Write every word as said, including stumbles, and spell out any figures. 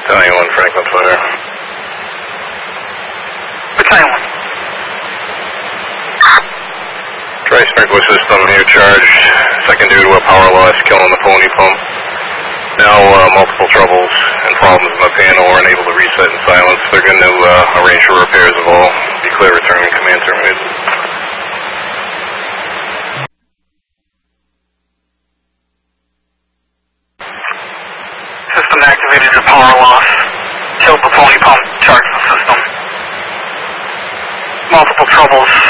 Battalion one, Franklin Fire. Battalion one. Dry sprinkler system here charged. Second due to a power loss, killing the pony pump. Now uh, multiple troubles and problems in the panel. We're unable to reset and silence. They're going to uh, arrange for repairs of all. Be clear, returning command terminated. System activated a power loss. Killed the pony pump, charged the system. Multiple troubles.